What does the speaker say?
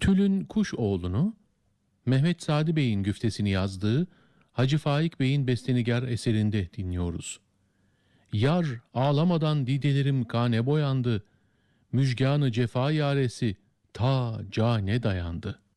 Tülün Kuş oğlunu Mehmet Sadi Bey'in güftesini yazdığı Hacı Faik Bey'in bestenigar eserinde dinliyoruz. Yar ağlamadan didelerim kane boyandı, müjganı cefa yaresi ta cane dayandı.